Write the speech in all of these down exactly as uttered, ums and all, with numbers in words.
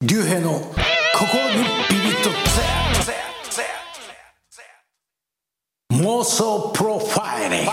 竜兵の心にビビッと妄想プロファイリング。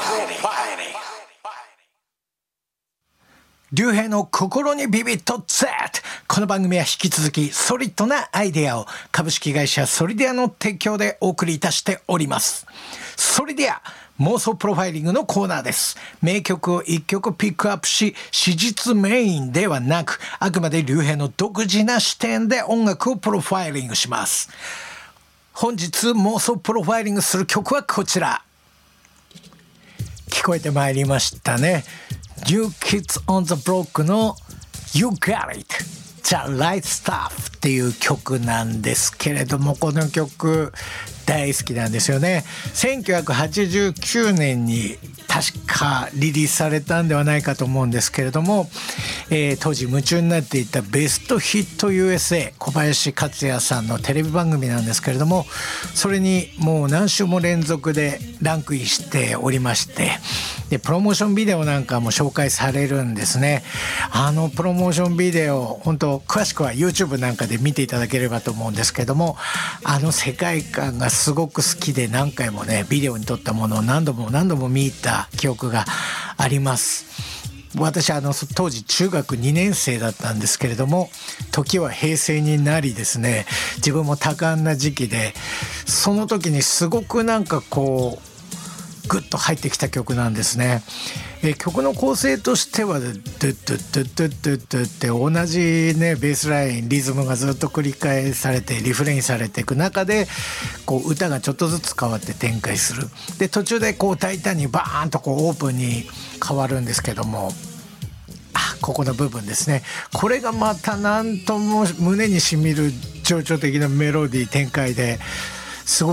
竜兵の心にビビッと Z。 この番組は引き続きソリッドなアイデアを株式会社ソリディアの提供でお送りいたしております。ソリディア妄想プロファイリングのコーナーです。名曲を一曲ピックアップし、史実メインではなく、あくまで竜兵の独自な視点で音楽をプロファイリングします。本日妄想プロファイリングする曲はこちら。聞こえてまいりましたね。New Kids on the Block の You Got It The Right Stuff っていう曲なんですけれども、この曲大好きなんですよね。せんきゅうひゃくはちじゅうきゅうねんに確かリリースされたんではないかと思うんですけれども、えー、当時夢中になっていたベストヒット ユーエスエー 小林克也さんのテレビ番組なんですけれども、それにもう何週も連続でランクインしておりまして、でプロモーションビデオなんかも紹介されるんですね。あのプロモーションビデオ、本当詳しくは YouTube なんかで見ていただければと思うんですけども、あの世界観がすごく好きで、何回もねビデオに撮ったものを何度も何度も見た記憶があります。私あの当時中学にねん生だったんですけれども、時は平成になりですね、自分も多感な時期で、その時にすごくなんかこうグッと入ってきた曲なんですね。え曲の構成としてはドゥッドゥッドゥッドゥッドゥッドゥって同じねベースラインリズムがずっと繰り返されてリフレインされていく中で、こう歌がちょっとずつ変わって展開する。で途中でこう大胆にバーンとこうオープンに変わるんですけども、あここの部分ですね、これがまたなんとも胸にしみる情緒的なメロディー展開で、すごく